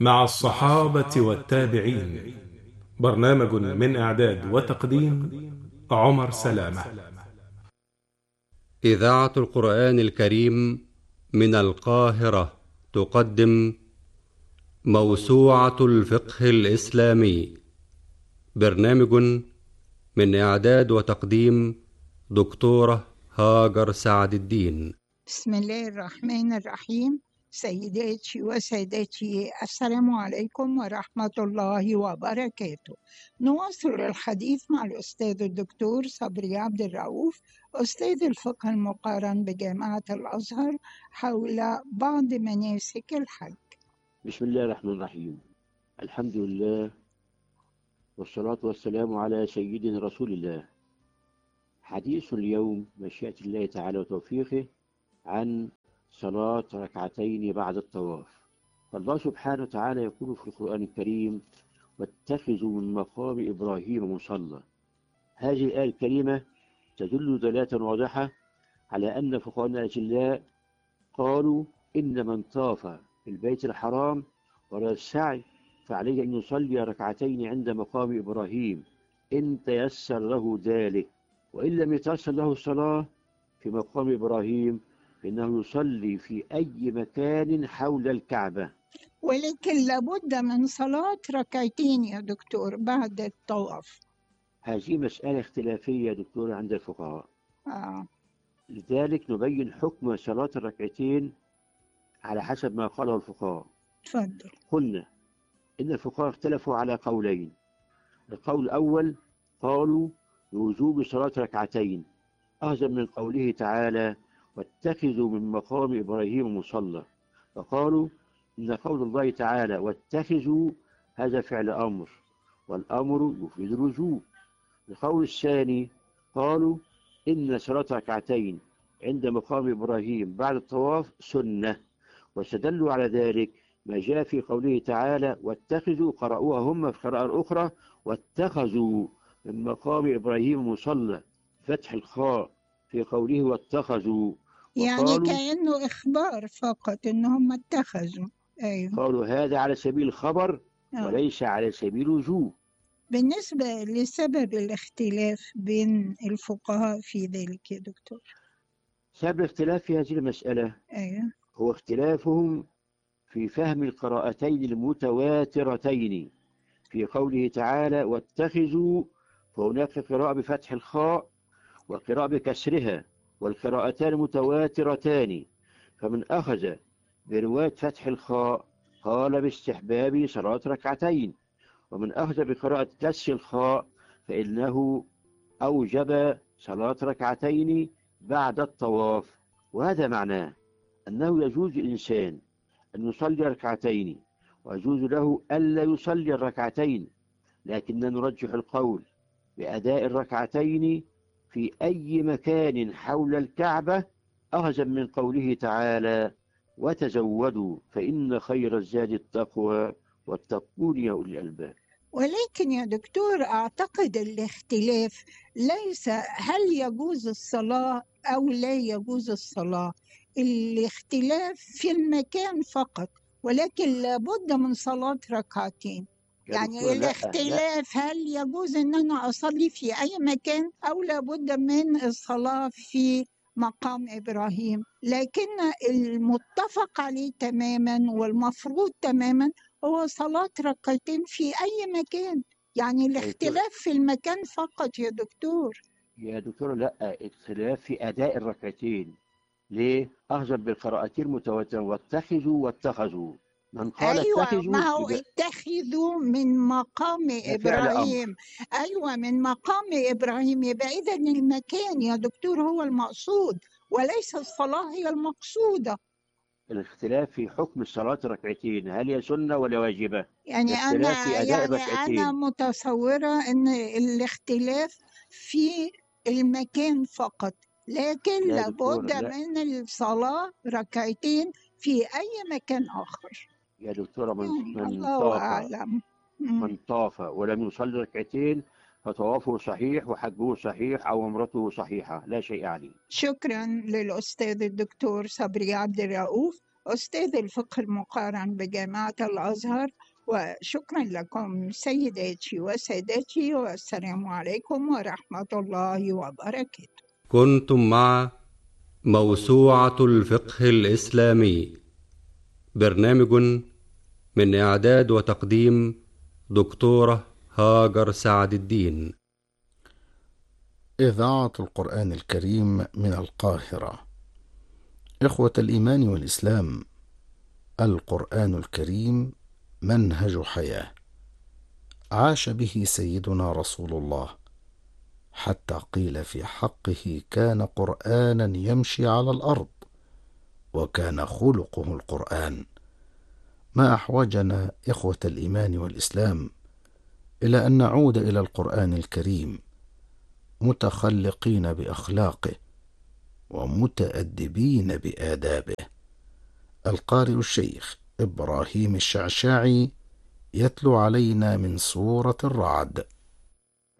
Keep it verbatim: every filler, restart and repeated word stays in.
مع الصحابة والتابعين. برنامج من إعداد وتقديم عمر سلامة. إذاعة القرآن الكريم من القاهرة تقدم موسوعة الفقه الإسلامي. برنامج من إعداد وتقديم دكتورة هاجر سعد الدين. بسم الله الرحمن الرحيم. سيداتي وسادتي، السلام عليكم ورحمة الله وبركاته. نواصل الحديث مع الأستاذ الدكتور صبري عبد الرؤوف، أستاذ الفقه المقارن بجامعة الأزهر، حول بعض مناسك الحج. بسم الله الرحمن الرحيم. الحمد لله والصلاة والسلام على سيدنا رسول الله. حديث اليوم مشيئة الله تعالى وتوفيقه عن صلاة ركعتين بعد الطواف. فالله سبحانه وتعالى يقول في القرآن الكريم: واتخذوا من مقام إبراهيم مصلى. هذه الآية الكريمة تدل دلالة واضحة على أن فقهاء الأجلاء قالوا إن من طاف في البيت الحرام ولا السعي فعليه أن يصلي ركعتين عند مقام إبراهيم إن تيسر له ذلك، وإن لم يتيسر له الصلاة في مقام إبراهيم فإنه يصلي في أي مكان حول الكعبة. ولكن لابد من صلاة ركعتين يا دكتور بعد الطواف. هذه مسألة اختلافية يا دكتور عند الفقهاء. آه. لذلك نبين حكم صلاة الركعتين على حسب ما قاله الفقهاء. تفضل. قلنا إن الفقهاء اختلفوا على قولين. القول الأول قالوا بوجوب صلاة ركعتين أخذا من قوله تعالى: واتخذوا من مقام إبراهيم مصلى، فقالوا إن قول الله تعالى واتخذوا هذا فعل أمر، والأمر يفيد الوجوب. القول الثاني قالوا إن صلاة ركعتين عند مقام إبراهيم بعد الطواف سنة، واستدلوا على ذلك ما جاء في قوله تعالى واتخذوا، قرأوها هم في قراءة أخرى واتخذوا من مقام إبراهيم مصلى، فتح الخاء في قوله واتخذوا، يعني كأنه إخبار فقط إنهم اتخذوا. أيوه. قالوا هذا على سبيل الخبر آه. وليس على سبيل الوجوب. بالنسبة لسبب الاختلاف بين الفقهاء في ذلك يا دكتور. سبب الاختلاف في هذه المسألة أيوه. هو اختلافهم في فهم القراءتين المتواترتين. في قوله تعالى واتخذوا فهناك قراءة بفتح الخاء وقراءة بكسرها، والقراءتان متواترتان، فمن أخذ برواية فتح الخاء قال باستحباب صلاة ركعتين، ومن أخذ بقراءة كسر الخاء فإنه أوجب صلاة ركعتين بعد الطواف. وهذا معناه أنه يجوز للإنسان أن يصلي ركعتين ويجوز له ألا يصلي الركعتين، لكننا نرجح القول بأداء الركعتين في أي مكان حول الكعبة أخذا من قوله تعالى وتزودوا فإن خير الزاد التقوى واتقون يا أولي الألباب. ولكن يا دكتور أعتقد الاختلاف ليس هل يجوز الصلاة أو لا يجوز الصلاة، الاختلاف في المكان فقط، ولكن لابد من صلاة ركعتين. يعني الاختلاف لا. هل يجوز أن أنا أصلي في أي مكان أو لابد من الصلاة في مقام إبراهيم، لكن المتفق عليه تماما والمفروض تماما هو صلاة ركعتين في أي مكان. يعني الاختلاف في المكان فقط يا دكتور. يا دكتور لا، اختلاف في أداء الركعتين. ليه؟ أخذ بالقراءتين متواترة واتخذوا واتخذوا. من قال أيوة اتخذوا ما هو اتخذوا من مقام إبراهيم. أيوة من مقام إبراهيم، يبقى إذا المكان يا دكتور هو المقصود وليس الصلاة هي المقصودة. الاختلاف في حكم الصلاة ركعتين، هل هي سنة ولا واجبة؟ يعني أنا في أداء يعني الركعتين. أنا متصورة أن الاختلاف في المكان فقط، لكن لا لابد لا. من الصلاة ركعتين في أي مكان آخر. يا دكتورة من, من الله طاف أعلم. من طاف ولم يصلي ركعتين فطوافه صحيح وحجه صحيح أو عمرته صحيحة لا شيء عليه. شكرا للأستاذ الدكتور صبري عبد الرؤوف، أستاذ الفقه المقارن بجامعة الأزهر. وشكرا لكم سيداتي وسادتي، والسلام عليكم ورحمة الله وبركاته. كنتم مع موسوعة الفقه الإسلامي، برنامج من إعداد وتقديم دكتورة هاجر سعد الدين. إذاعة القرآن الكريم من القاهرة. إخوة الإيمان والإسلام، القرآن الكريم منهج حياة عاش به سيدنا رسول الله، حتى قيل في حقه كان قرآنا يمشي على الأرض، وكان خلقه القرآن. ما أحوجنا إخوة الإيمان والإسلام إلى أن نعود إلى القرآن الكريم متخلقين بأخلاقه ومتأدبين بآدابه. القارئ الشيخ إبراهيم الشعشاعي يتلو علينا من سورة الرعد.